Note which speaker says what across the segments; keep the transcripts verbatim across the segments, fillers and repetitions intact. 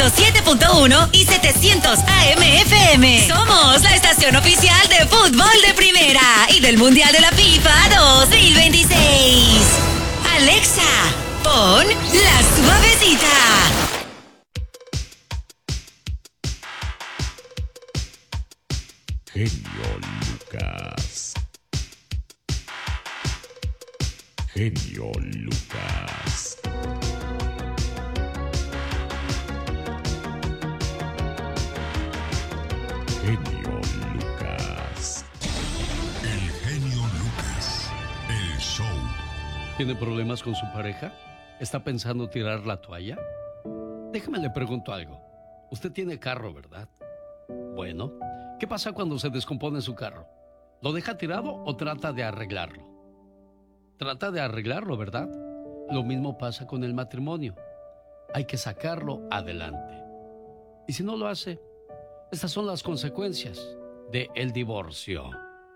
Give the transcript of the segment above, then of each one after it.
Speaker 1: ciento siete punto uno y setecientos A M F M. Somos la estación oficial de fútbol de primera y del Mundial de la FIFA dos mil veintiséis. Alexa, pon La Suavecita.
Speaker 2: Genio Lucas. Genio Lucas. Genio Lucas.
Speaker 3: El genio Lucas. El show.
Speaker 4: ¿Tiene problemas con su pareja? ¿Está pensando tirar la toalla? Déjame le pregunto algo. Usted tiene carro, ¿verdad? Bueno, ¿qué pasa cuando se descompone su carro? ¿Lo deja tirado o trata de arreglarlo? Trata de arreglarlo, ¿verdad? Lo mismo pasa con el matrimonio. Hay que sacarlo adelante. Y si no lo hace, estas son las consecuencias del divorcio.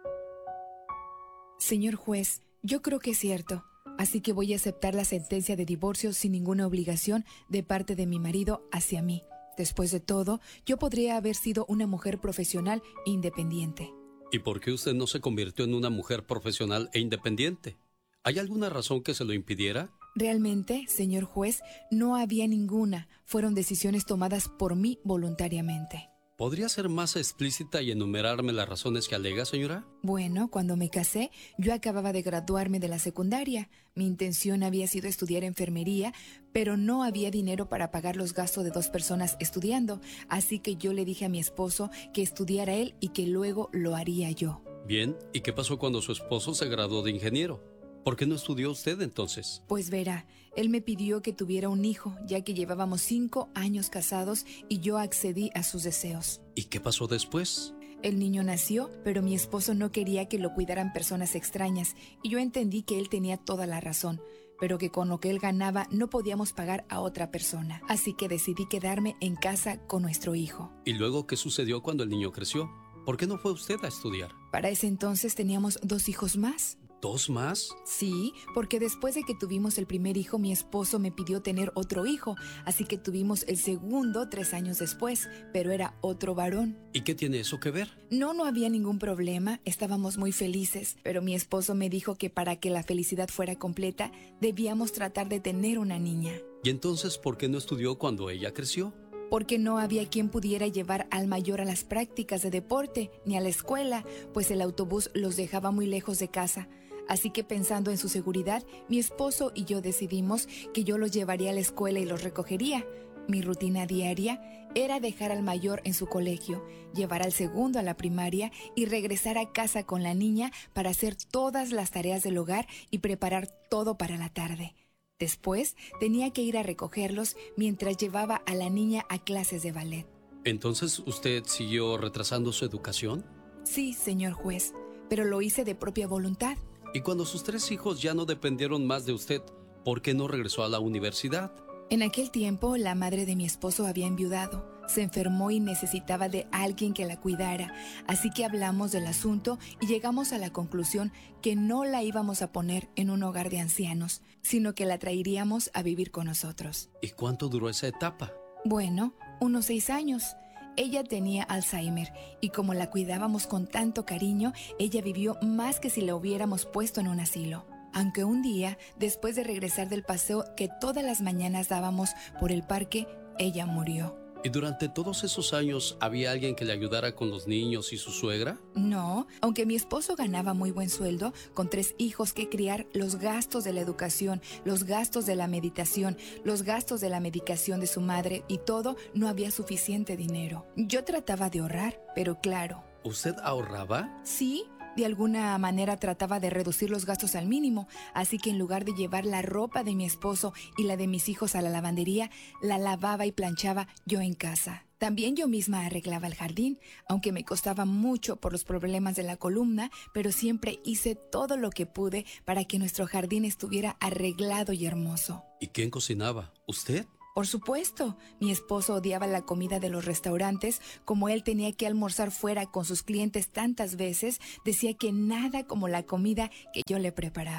Speaker 5: Señor juez, yo creo que es cierto. Así que voy a aceptar la sentencia de divorcio sin ninguna obligación de parte de mi marido hacia mí. Después de todo, yo podría haber sido una mujer profesional e independiente.
Speaker 4: ¿Y por qué usted no se convirtió en una mujer profesional e independiente? ¿Hay alguna razón que se lo impidiera?
Speaker 5: Realmente, señor juez, no había ninguna. Fueron decisiones tomadas por mí voluntariamente.
Speaker 4: ¿Podría ser más explícita y enumerarme las razones que alega, señora?
Speaker 5: Bueno, cuando me casé, yo acababa de graduarme de la secundaria. Mi intención había sido estudiar enfermería, pero no había dinero para pagar los gastos de dos personas estudiando. Así que yo le dije a mi esposo que estudiara él y que luego lo haría yo.
Speaker 4: Bien, ¿y qué pasó cuando su esposo se graduó de ingeniero? ¿Por qué no estudió usted entonces?
Speaker 5: Pues verá, él me pidió que tuviera un hijo, ya que llevábamos cinco años casados y yo accedí a sus deseos.
Speaker 4: ¿Y qué pasó después?
Speaker 5: El niño nació, pero mi esposo no quería que lo cuidaran personas extrañas y yo entendí que él tenía toda la razón, pero que con lo que él ganaba no podíamos pagar a otra persona. Así que decidí quedarme en casa con nuestro hijo.
Speaker 4: ¿Y luego qué sucedió cuando el niño creció? ¿Por qué no fue usted a estudiar?
Speaker 5: Para ese entonces teníamos dos hijos más.
Speaker 4: ¿Dos más?
Speaker 5: Sí, porque después de que tuvimos el primer hijo, mi esposo me pidió tener otro hijo, así que tuvimos el segundo tres años después, pero era otro varón.
Speaker 4: ¿Y qué tiene eso que ver?
Speaker 5: No, no había ningún problema, estábamos muy felices, pero mi esposo me dijo que para que la felicidad fuera completa, debíamos tratar de tener una niña.
Speaker 4: ¿Y entonces por qué no estudió cuando ella creció?
Speaker 5: Porque no había quien pudiera llevar al mayor a las prácticas de deporte, ni a la escuela, pues el autobús los dejaba muy lejos de casa. Así que pensando en su seguridad, mi esposo y yo decidimos que yo los llevaría a la escuela y los recogería. Mi rutina diaria era dejar al mayor en su colegio, llevar al segundo a la primaria y regresar a casa con la niña para hacer todas las tareas del hogar y preparar todo para la tarde. Después tenía que ir a recogerlos mientras llevaba a la niña a clases de ballet.
Speaker 4: ¿Entonces usted siguió retrasando su educación?
Speaker 5: Sí, señor juez, pero lo hice de propia voluntad.
Speaker 4: Y cuando sus tres hijos ya no dependieron más de usted, ¿por qué no regresó a la universidad?
Speaker 5: En aquel tiempo, la madre de mi esposo había enviudado. Se enfermó y necesitaba de alguien que la cuidara. Así que hablamos del asunto y llegamos a la conclusión que no la íbamos a poner en un hogar de ancianos, sino que la traeríamos a vivir con nosotros.
Speaker 4: ¿Y cuánto duró esa etapa?
Speaker 5: Bueno, unos seis años. Ella tenía Alzheimer y como la cuidábamos con tanto cariño, ella vivió más que si la hubiéramos puesto en un asilo. Aunque un día, después de regresar del paseo que todas las mañanas dábamos por el parque, ella murió.
Speaker 4: ¿Y durante todos esos años había alguien que le ayudara con los niños y su suegra?
Speaker 5: No, aunque mi esposo ganaba muy buen sueldo, con tres hijos que criar, los gastos de la educación, los gastos de la meditación, los gastos de la medicación de su madre y todo, no había suficiente dinero. Yo trataba de ahorrar, pero claro.
Speaker 4: ¿Usted ahorraba?
Speaker 5: Sí. De alguna manera trataba de reducir los gastos al mínimo, así que en lugar de llevar la ropa de mi esposo y la de mis hijos a la lavandería, la lavaba y planchaba yo en casa. También yo misma arreglaba el jardín, aunque me costaba mucho por los problemas de la columna, pero siempre hice todo lo que pude para que nuestro jardín estuviera arreglado y hermoso.
Speaker 4: ¿Y quién cocinaba? ¿Usted?
Speaker 5: Por supuesto, mi esposo odiaba la comida de los restaurantes. Como él tenía que almorzar fuera con sus clientes tantas veces, decía que nada como la comida que yo le preparaba.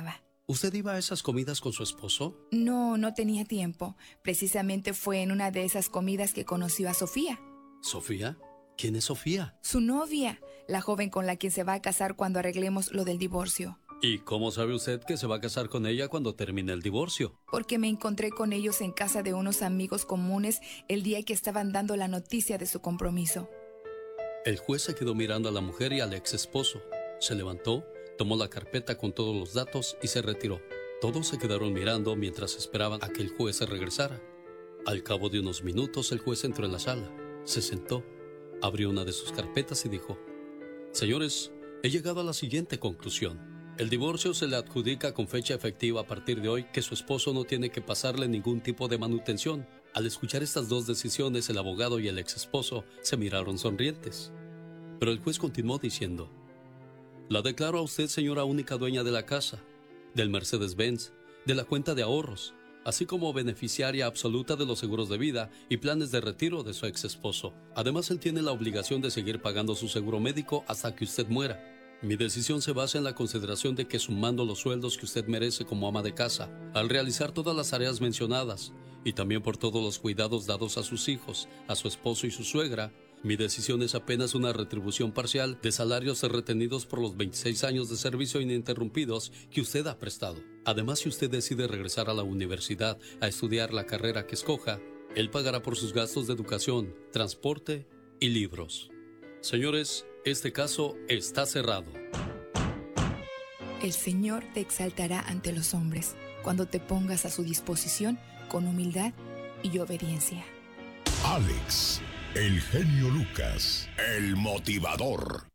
Speaker 4: ¿Usted iba a esas comidas con su esposo?
Speaker 5: No, no tenía tiempo. Precisamente fue en una de esas comidas que conoció a Sofía.
Speaker 4: ¿Sofía? ¿Quién es Sofía?
Speaker 5: Su novia, la joven con la que se va a casar cuando arreglemos lo del divorcio.
Speaker 4: ¿Y cómo sabe usted que se va a casar con ella cuando termine el divorcio?
Speaker 5: Porque me encontré con ellos en casa de unos amigos comunes el día que estaban dando la noticia de su compromiso.
Speaker 4: El juez se quedó mirando a la mujer y al ex esposo. Se levantó, tomó la carpeta con todos los datos y se retiró. Todos se quedaron mirando mientras esperaban a que el juez se regresara. Al cabo de unos minutos el juez entró en la sala, se sentó, abrió una de sus carpetas y dijo: Señores, he llegado a la siguiente conclusión. El divorcio se le adjudica con fecha efectiva a partir de hoy que su esposo no tiene que pasarle ningún tipo de manutención. Al escuchar estas dos decisiones, el abogado y el ex esposo se miraron sonrientes. Pero el juez continuó diciendo: La declaro a usted señora única dueña de la casa, del Mercedes-Benz, de la cuenta de ahorros, así como beneficiaria absoluta de los seguros de vida y planes de retiro de su ex esposo. Además, él tiene la obligación de seguir pagando su seguro médico hasta que usted muera. Mi decisión se basa en la consideración de que, sumando los sueldos que usted merece como ama de casa, al realizar todas las tareas mencionadas, y también por todos los cuidados dados a sus hijos, a su esposo y su suegra, mi decisión es apenas una retribución parcial de salarios retenidos por los veintiséis años de servicio ininterrumpidos que usted ha prestado. Además, si usted decide regresar a la universidad a estudiar la carrera que escoja, él pagará por sus gastos de educación, transporte y libros. Señores, este caso está cerrado.
Speaker 5: El Señor te exaltará ante los hombres cuando te pongas a su disposición con humildad y obediencia.
Speaker 3: Alex, el genio Lucas, el motivador.